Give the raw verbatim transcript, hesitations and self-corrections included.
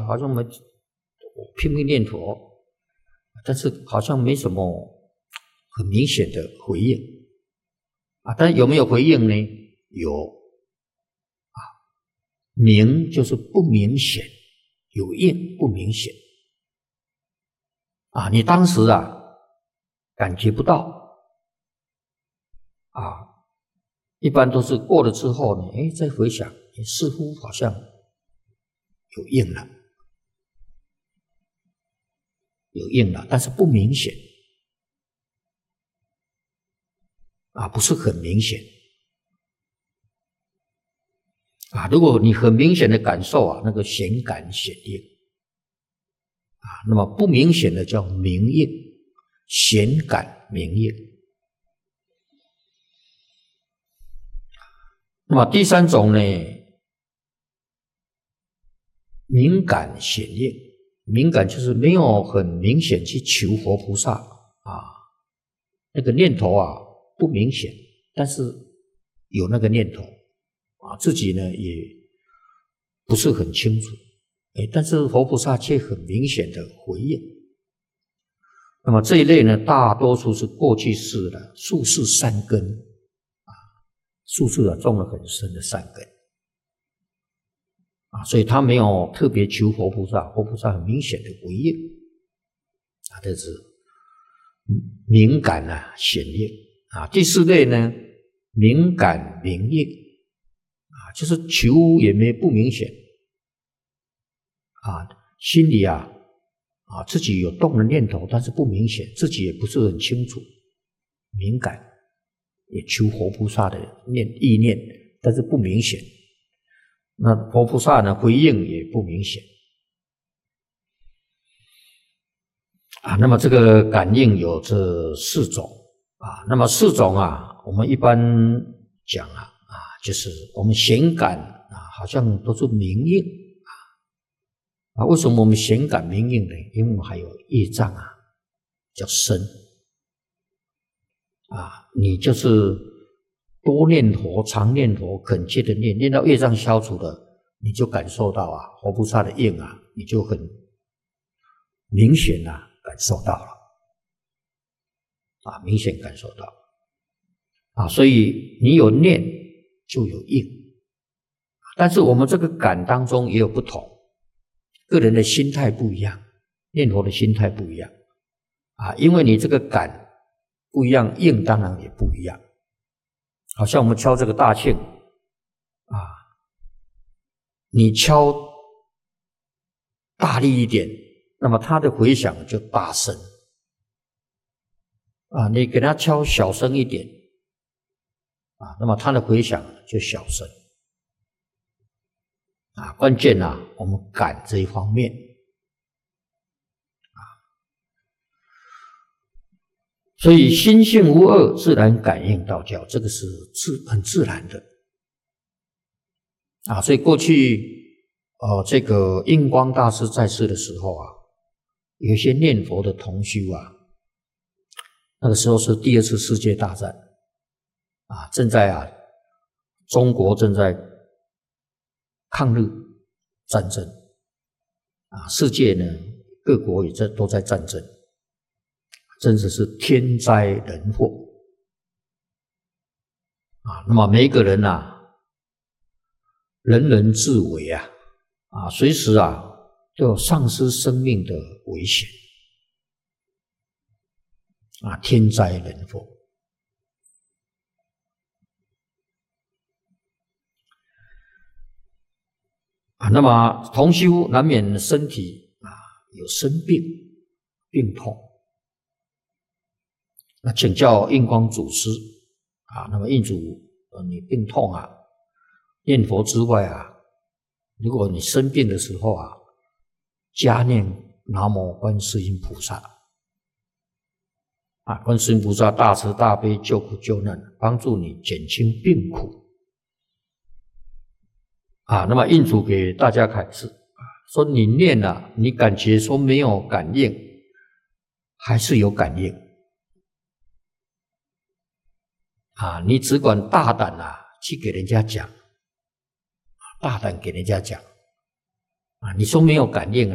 好像我们拼命念佛，但是好像没什么很明显的回应啊。但有没有回应呢？有啊，明就是不明显，有应不明显啊。你当时啊感觉不到啊，一般都是过了之后呢，哎，再回想，似乎好像有应了，有应了，但是不明显啊，不是很明显啊。如果你很明显的感受啊，那个显感显应啊，那么不明显的叫明应，显感明应。那么第三种呢，敏感显应。敏感就是没有很明显去求佛菩萨啊，那个念头啊不明显，但是有那个念头啊，自己呢也不是很清楚，哎，但是佛菩萨却很明显的回应。那么这一类呢，大多数是过去世的宿世善根啊，宿世啊种了很深的善根。啊，所以他没有特别求佛菩萨，佛菩萨很明显的回应啊，这是敏感啊显应啊。第四类呢，敏感明应啊，就是求也没不明显啊，心里啊啊自己有动的念头，但是不明显，自己也不是很清楚，敏感也求佛菩萨的念意念，但是不明显。那佛菩萨呢回应也不明显啊。那么这个感应有这四种啊。那么四种啊，我们一般讲啊啊，就是我们显感啊，好像都是明应啊。啊，为什么我们显感明应呢？因为我们还有业障啊，叫深啊。你就是多念佛，常念佛，恳切的念，念到业障消除了，你就感受到啊，佛菩萨的应啊，你就很明显啊感受到了啊，明显感受到啊，所以你有念就有应，但是我们这个感当中也有不同，个人的心态不一样，念佛的心态不一样啊，因为你这个感不一样，应当然也不一样。好像我们敲这个大磬啊，你敲大力一点，那么它的回响就大声啊，你给它敲小声一点啊，那么它的回响就小声啊。关键啊，我们感这一方面啊，所以心性无二，自然感应道教，这个是自很自然的啊。所以过去呃，这个印光大师在世的时候啊，有一些念佛的同修啊，那个时候是第二次世界大战啊，正在啊，中国正在抗日战争啊，世界呢各国也在都在战争。真的是天灾人祸啊！那么每一个人啊，人人自危啊，啊，随时啊都有丧失生命的危险啊！天灾人祸啊，那么同修难免身体啊有生病、病痛。那请教印光祖师啊，那么印祖，呃，你病痛啊，念佛之外啊，如果你生病的时候啊，加念南无观世音菩萨啊，观世音菩萨大慈大悲，救苦救难，帮助你减轻病苦啊。那么印祖给大家开示啊，说你念了、啊，你感觉说没有感应，还是有感应。啊，你只管大胆啊，去给人家讲，大胆给人家讲， 啊，你说没有感应